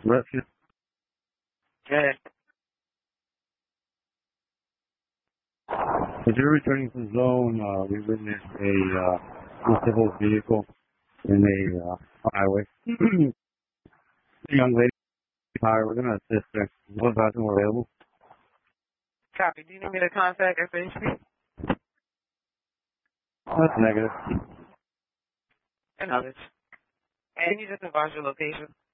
Rescue. Okay. As you're returning to the zone, we witnessed a multiple vehicle in a highway. A young lady tire. We're going to assist her. One person more available. Copy. Do you need me to contact FHP? That's negative. And others. And you just advise your location.